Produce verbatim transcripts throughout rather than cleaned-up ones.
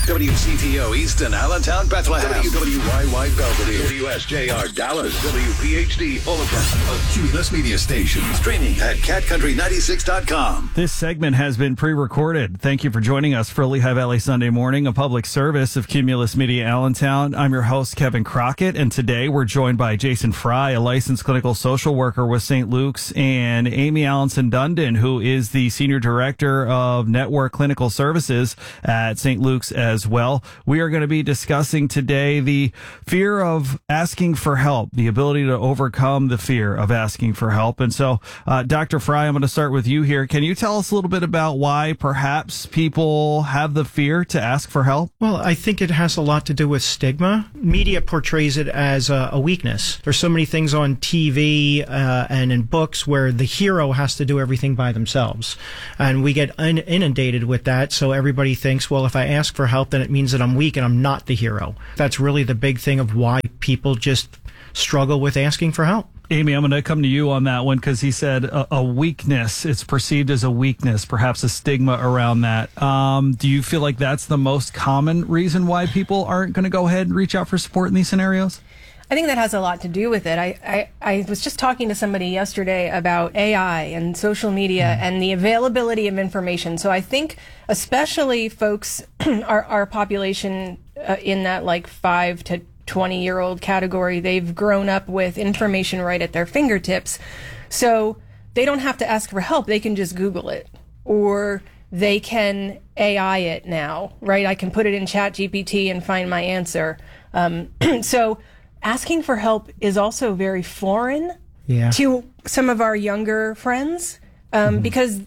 W C T O Easton, Allentown, Bethlehem. W W Y Y Belvedere. W S J R Dallas. W P H D Fullerton. A Cumulus Media Station. Streaming at cat country ninety-six dot com. This segment has been pre-recorded. Thank you for joining us for Lehigh Valley Sunday Morning, a public service of Cumulus Media Allentown. I'm your host, Kevin Crockett, and today we're joined by Jason Fry, a licensed clinical social worker with Saint Luke's, and Amy Allenson Dundon, who is the Senior Director of Network Clinical Services at Saint Luke's as well. We are going to be discussing today the fear of asking for help, the ability to overcome the fear of asking for help. And so, uh, Doctor Fry, I'm going to start with you here. Can you tell us a little bit about why perhaps people have the fear to ask for help? Well, I think it has a lot to do with stigma. Media portrays it as a, a weakness. There's so many things on T V uh, and in books where the hero has to do everything by themselves. And we get un- inundated with that. So everybody thinks, well, if I ask for help, then it means that I'm weak and I'm not the hero. That's really the big thing of why people just struggle with asking for help. Amy, I'm going to come to you on that one because he said a, a weakness. It's perceived as a weakness, perhaps a stigma around that. Um, do you feel like that's the most common reason why people aren't going to go ahead and reach out for support in these scenarios? I think that has a lot to do with it. I, I, I was just talking to somebody yesterday about A I and social media mm. and the availability of information. So I think especially folks, our, our population uh, in that like five to twenty year old category, they've grown up with information right at their fingertips. So they don't have to ask for help. They can just Google it, or they can A I it now, right? I can put it in Chat G P T and find my answer. Um, so asking for help is also very foreign yeah. to some of our younger friends um, mm-hmm. because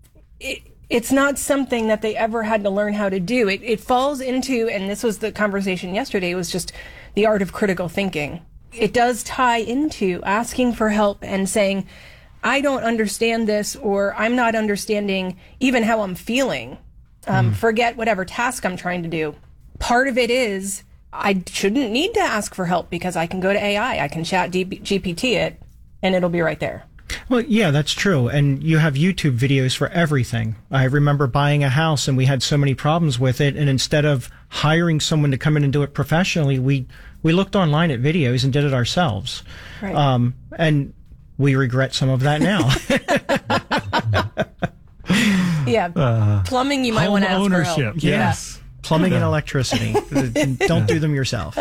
it, it's not something that they ever had to learn how to do. It, it falls into, and this was the conversation yesterday, it was just the art of critical thinking. It does tie into asking for help and saying, I don't understand this, or I'm not understanding even how I'm feeling. Um, mm. Forget whatever task I'm trying to do. Part of it is I shouldn't need to ask for help because I can go to A I, I can chat G P T it, and it'll be right there. Well, yeah, that's true. And you have YouTube videos for everything. I remember buying a house and we had so many problems with it. And instead of hiring someone to come in and do it professionally, we, we looked online at videos and did it ourselves. Right. Um, and we regret some of that now. yeah. Uh, Plumbing, you might want to ask ownership. for help. Yes. Yeah. Plumbing and electricity. Don't do them yourself.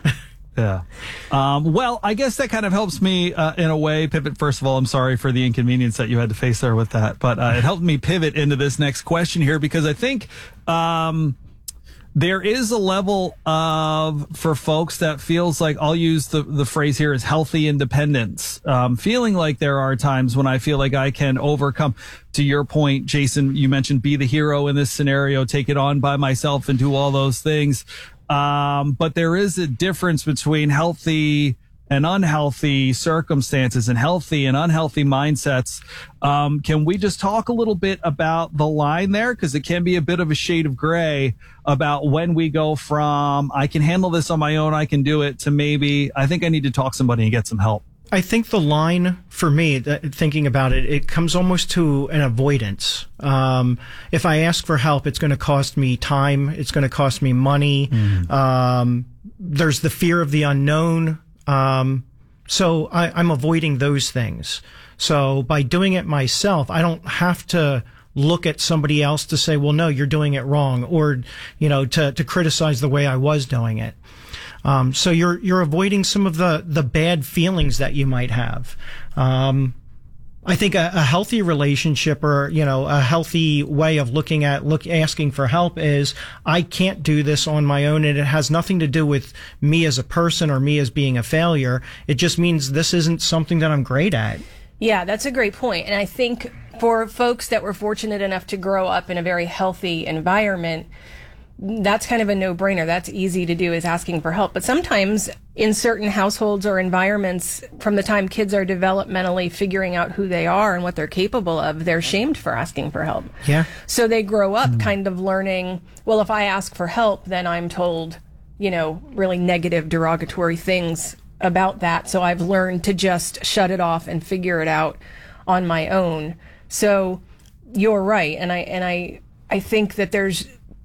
Yeah. Um, well, I guess that kind of helps me uh, in a way pivot. First of all, I'm sorry for the inconvenience that you had to face there with that, but uh, it helped me pivot into this next question here because I think um, there is a level of, for folks that feels like, I'll use the, the phrase here is healthy independence, um, feeling like there are times when I feel like I can overcome. To your point, Jason, you mentioned be the hero in this scenario, take it on by myself and do all those things. Um, but there is a difference between healthy and unhealthy circumstances and healthy and unhealthy mindsets. Um, can we just talk a little bit about the line there? Because it can be a bit of a shade of gray about when we go from I can handle this on my own, I can do it, to maybe I think I need to talk to somebody and get some help. I think the line for me, that, thinking about it, it comes almost to an avoidance. Um, if I ask for help, it's going to cost me time. It's going to cost me money. Mm. Um, there's the fear of the unknown. Um, so I, I'm avoiding those things. So by doing it myself, I don't have to look at somebody else to say, well, no, you're doing it wrong, or, you know, to, to criticize the way I was doing it. Um, so you're, you're avoiding some of the, the bad feelings that you might have. Um, I think a, a healthy relationship, or, you know, a healthy way of looking at, look, asking for help is, I can't do this on my own, and it has nothing to do with me as a person or me as being a failure. It just means this isn't something that I'm great at. Yeah, that's a great point. And I think for folks that were fortunate enough to grow up in a very healthy environment, that's kind of a no-brainer. That's easy to do, is asking for help. But sometimes in certain households or environments, from the time kids are developmentally figuring out who they are and what they're capable of, they're shamed for asking for help. Yeah. So they grow up mm. kind of learning, well, if I ask for help, then I'm told, you know, really negative, derogatory things about that. So I've learned to just shut it off and figure it out on my own. So you're right. And I, and I, I think that there's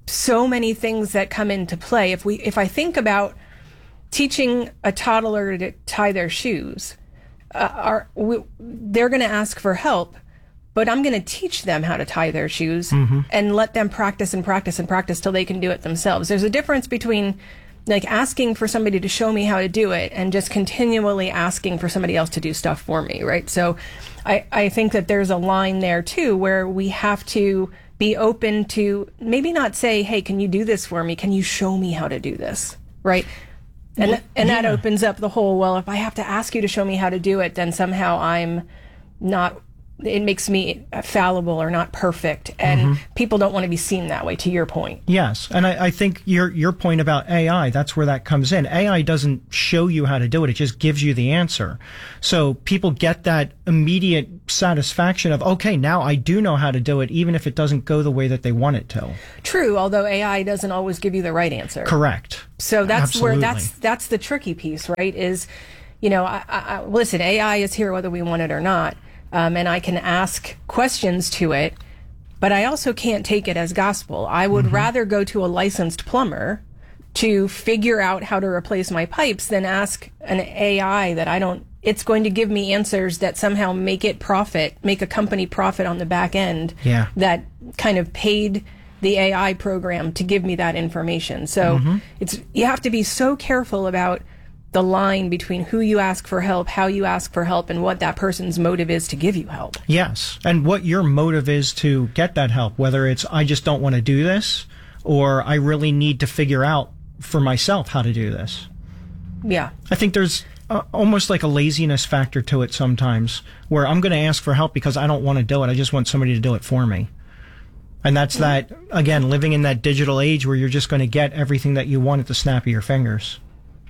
so many things that come into play. If we, if I think about teaching a toddler to tie their shoes, uh, are we, they're going to ask for help, but I'm going to teach them how to tie their shoes mm-hmm. and let them practice and practice and practice till they can do it themselves. There's a difference between like asking for somebody to show me how to do it and just continually asking for somebody else to do stuff for me, right? So I, I think that there's a line there too where we have to be open to maybe not say, hey, can you do this for me? Can you show me how to do this, right? And, well, and yeah. that opens up the whole, well, if I have to ask you to show me how to do it, then somehow I'm not, it makes me fallible or not perfect. And mm-hmm. people don't want to be seen that way, to your point. Yes. And I, I think your your point about A I, that's where that comes in. A I doesn't show you how to do it. It just gives you the answer. So people get that immediate satisfaction of, okay, now I do know how to do it, even if it doesn't go the way that they want it to. True, although A I doesn't always give you the right answer. Correct. So that's Absolutely. where that's that's the tricky piece, right? Is, you know, I, I, listen, A I is here whether we want it or not. Um, and I can ask questions to it, but I also can't take it as gospel. I would mm-hmm. rather go to a licensed plumber to figure out how to replace my pipes than ask an A I that I don't, it's going to give me answers that somehow make it profit, make a company profit on the back end yeah. that kind of paid the A I program to give me that information. So mm-hmm. it's, you have to be so careful about the line between who you ask for help, how you ask for help, and what that person's motive is to give you help. Yes, and what your motive is to get that help, whether it's I just don't want to do this, or I really need to figure out for myself how to do this. Yeah. I think there's uh, almost like a laziness factor to it sometimes, where I'm going to ask for help because I don't want to do it. I just want somebody to do it for me. And that's that, again, living in that digital age where you're just going to get everything that you want at the snap of your fingers.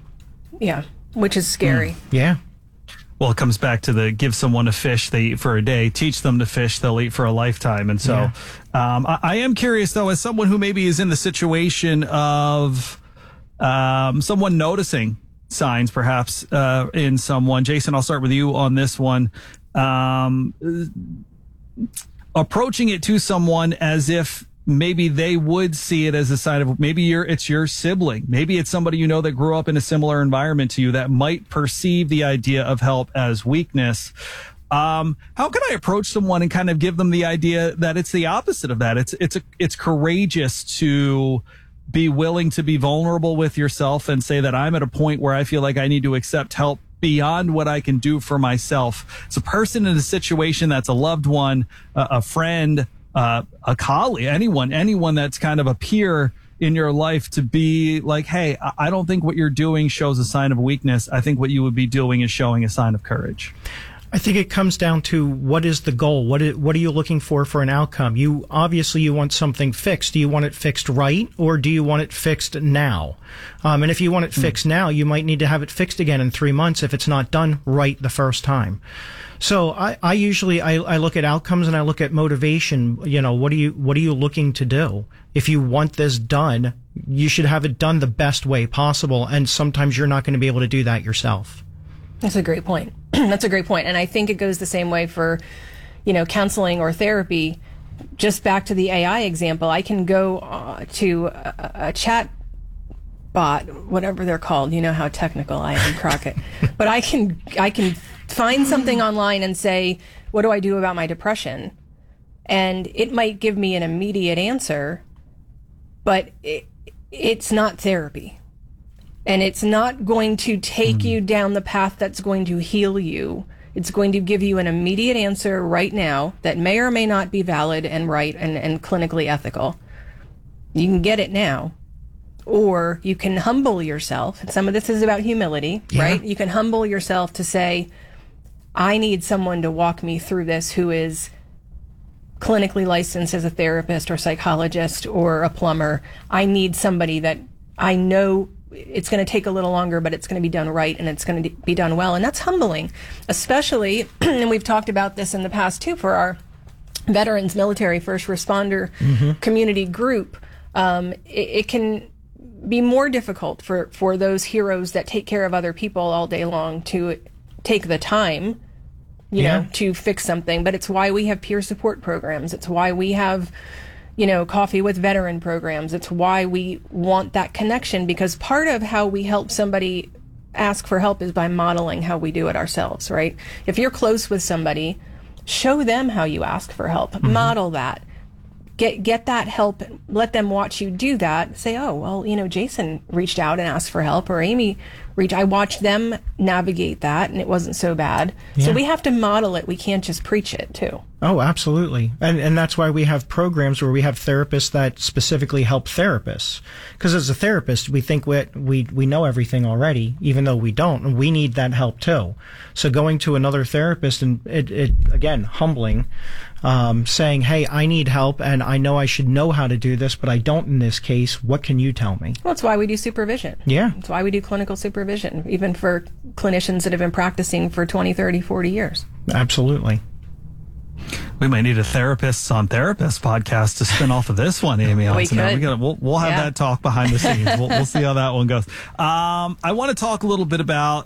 Yeah, which is scary. Mm. Yeah. Well, it comes back to the give someone a fish they eat for a day, teach them to fish, they'll eat for a lifetime. And so yeah. um, I, I am curious, though, as someone who maybe is in the situation of um, someone noticing signs, perhaps, uh, in someone. Jason, I'll start with you on this one. Um, approaching it to someone as if maybe they would see it as a sign of, maybe you're, it's your sibling. Maybe it's somebody you know that grew up in a similar environment to you that might perceive the idea of help as weakness. Um, how can I approach someone and kind of give them the idea that it's the opposite of that? It's, it's, a, it's courageous to be willing to be vulnerable with yourself and say that I'm at a point where I feel like I need to accept help beyond what I can do for myself. It's a person in a situation that's a loved one, a, a friend, Uh, a colleague, anyone, anyone that's kind of a peer in your life, to be like, hey, I don't think what you're doing shows a sign of weakness. I think what you would be doing is showing a sign of courage. I think it comes down to what is the goal? What is, what are you looking for for an outcome? You obviously you want something fixed. Do you want it fixed right, or do you want it fixed now? Um, and if you want it mm. fixed now, you might need to have it fixed again in three months if it's not done right the first time. So I, I usually I, I look at outcomes and I look at motivation. You know, what are you what are you looking to do? If you want this done, you should have it done the best way possible. And sometimes you're not going to be able to do that yourself. That's a great point. That's a great point. And I think it goes the same way for, you know, counseling or therapy. Just back to the A I example, I can go uh, to a, a chat bot, whatever they're called. You know how technical I am, Crockett. But I can I can find something online and say, what do I do about my depression? And it might give me an immediate answer, but it, it's not therapy. And it's not going to take mm. you down the path that's going to heal you. It's going to give you an immediate answer right now that may or may not be valid and right and, and clinically ethical. You can get it now. Or you can humble yourself. And some of this is about humility, yeah. right? You can humble yourself to say, I need someone to walk me through this who is clinically licensed as a therapist or psychologist or a plumber. I need somebody that I know it's going to take a little longer, but it's going to be done right and it's going to be done well. And that's humbling, especially, and we've talked about this in the past too, for our veterans, military, first responder mm-hmm. community group. Um, it, it can be more difficult for, for those heroes that take care of other people all day long to take the time, you yeah. know, to fix something. But it's why we have peer support programs. It's why we have, you know, Coffee with Veteran programs. It's why we want that connection, because part of how we help somebody ask for help is by modeling how we do it ourselves, right? If you're close with somebody, show them how you ask for help. Mm-hmm. Model that. Get get that help. Let them watch you do that. Say, oh, well, you know, Jason reached out and asked for help, or Amy reached. I watched them navigate that, and it wasn't so bad. Yeah. So we have to model it. We can't just preach it, too. Oh, absolutely. And and that's why we have programs where we have therapists that specifically help therapists. Because as a therapist, we think we, we we know everything already, even though we don't. And we need that help too. So going to another therapist and it, it again, humbling, um, saying, hey, I need help and I know I should know how to do this, but I don't in this case. What can you tell me? Well, that's why we do supervision. Yeah. That's why we do clinical supervision, even for clinicians that have been practicing for twenty, thirty, forty years. Absolutely. We might need a Therapists on Therapists podcast to spin off of this one, Amy. We could. We gotta, we'll, we'll have yeah. that talk behind the scenes. We'll, we'll see how that one goes. Um, I want to talk a little bit about